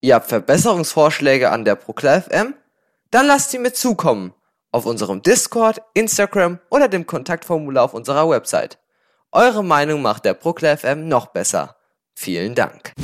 Ihr habt Verbesserungsvorschläge an der Proklar FM? Dann lasst sie mir zukommen. Auf unserem Discord, Instagram oder dem Kontaktformular auf unserer Website. Eure Meinung macht der Proklar FM noch besser. Vielen Dank.